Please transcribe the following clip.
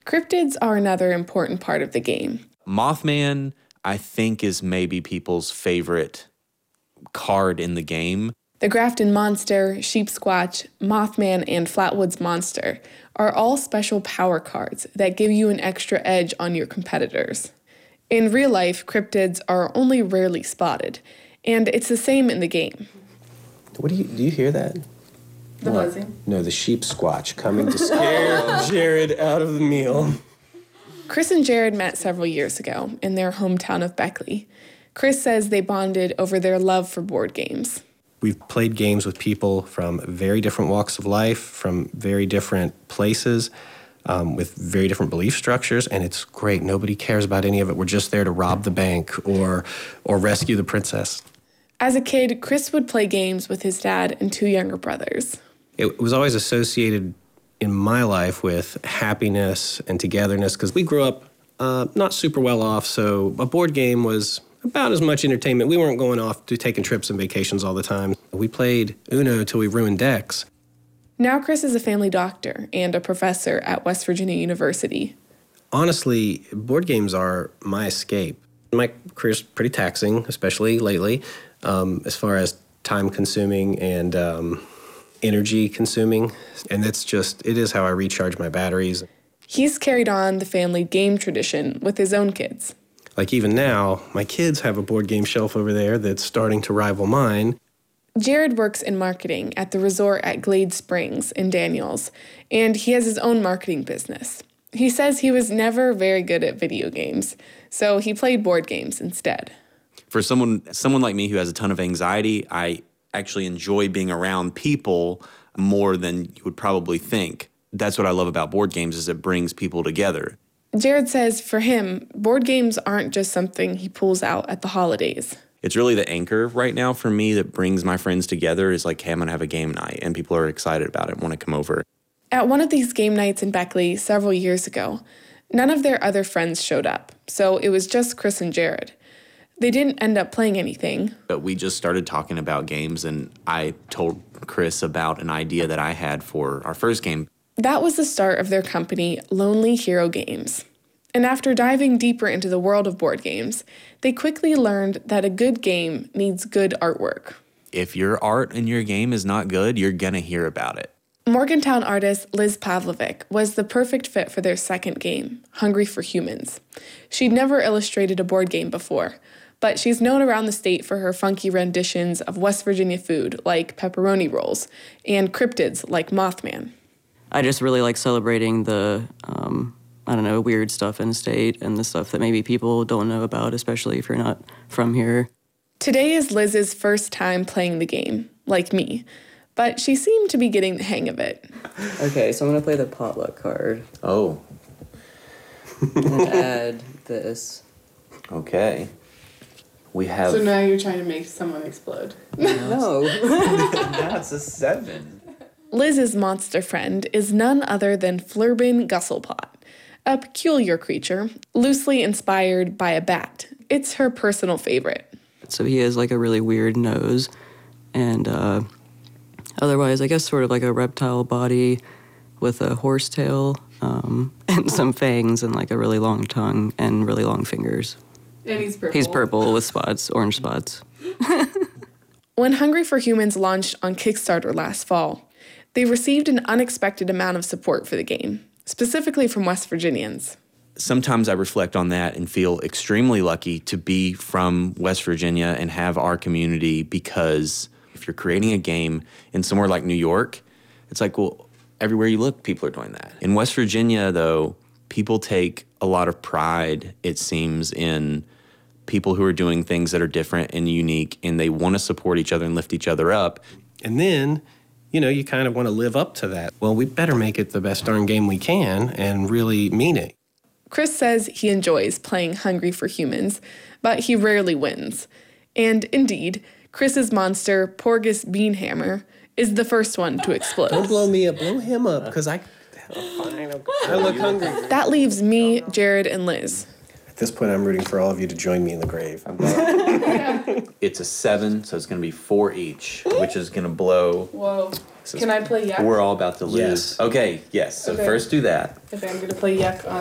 Cryptids are another important part of the game. Mothman, I think, is maybe people's favorite card in the game. The Grafton Monster, Sheepsquatch, Mothman, and Flatwoods Monster are all special power cards that give you an extra edge on your competitors. In real life, cryptids are only rarely spotted, and it's the same in the game. Do you hear that? The buzzing? No, the sheep squatch coming to scare Jared out of the meal. Chris and Jared met several years ago in their hometown of Beckley. Chris says they bonded over their love for board games. We've played games with people from very different walks of life, from very different places, with very different belief structures, and it's great. Nobody cares about any of it. We're just there to rob the bank or rescue the princess. As a kid, Chris would play games with his dad and two younger brothers. It was always associated in my life with happiness and togetherness, because we grew up not super well off, so a board game was about as much entertainment. We weren't going off to taking trips and vacations all the time. We played Uno till we ruined decks. Now Chris is a family doctor and a professor at West Virginia University. Honestly, board games are my escape. My career's pretty taxing, especially lately, as far as time-consuming and energy-consuming. And it is how I recharge my batteries. He's carried on the family game tradition with his own kids. Like even now, my kids have a board game shelf over there that's starting to rival mine. Jared works in marketing at the resort at Glade Springs in Daniels, and he has his own marketing business. He says he was never very good at video games, so he played board games instead. For someone like me who has a ton of anxiety, I actually enjoy being around people more than you would probably think. That's what I love about board games, is it brings people together. Jared says for him, board games aren't just something he pulls out at the holidays. It's really the anchor right now for me that brings my friends together, is like, hey, I'm going to have a game night, and people are excited about it, want to come over. At one of these game nights in Beckley several years ago, none of their other friends showed up, so it was just Chris and Jared. They didn't end up playing anything. But we just started talking about games, and I told Chris about an idea that I had for our first game. That was the start of their company, Lonely Hero Games. And after diving deeper into the world of board games, they quickly learned that a good game needs good artwork. If your art in your game is not good, you're going to hear about it. Morgantown artist Liz Pavlovic was the perfect fit for their second game, Hungry for Humans. She'd never illustrated a board game before, but she's known around the state for her funky renditions of West Virginia food like pepperoni rolls and cryptids like Mothman. I just really like celebrating the, weird stuff in state and the stuff that maybe people don't know about, especially if you're not from here. Today is Liz's first time playing the game, like me, but she seemed to be getting the hang of it. Okay, so I'm gonna play the potluck card. Oh. And add this. Okay. We have... So now you're trying to make someone explode. No. That's a 7. Liz's monster friend is none other than Flurbin Gusselpot, a peculiar creature, loosely inspired by a bat. It's her personal favorite. So he has like a really weird nose, and otherwise I guess sort of like a reptile body with a horse tail, and some fangs and like a really long tongue and really long fingers. And he's purple. He's purple with spots, orange spots. When Hungry for Humans launched on Kickstarter last fall, they received an unexpected amount of support for the game, specifically from West Virginians. Sometimes I reflect on that and feel extremely lucky to be from West Virginia and have our community, because if you're creating a game in somewhere like New York, it's like, well, everywhere you look, people are doing that. In West Virginia, though, people take a lot of pride, it seems, in people who are doing things that are different and unique, and they want to support each other and lift each other up. And then, you kind of want to live up to that. Well, we better make it the best darn game we can and really mean it. Chris says he enjoys playing Hungry for Humans, but he rarely wins. And indeed, Chris's monster, Porgus Beanhammer, is the first one to explode. Don't blow me up, blow him up, because I look hungry. That leaves me, Jared, and Liz. this point, I'm rooting for all of you to join me in the grave. It's a 7, so it's going to be 4 each, which is going to blow. Whoa. Can I play yuck? We're all about to lose. Yes. Okay, yes. So Okay. first do that. Okay, I'm going to play yuck on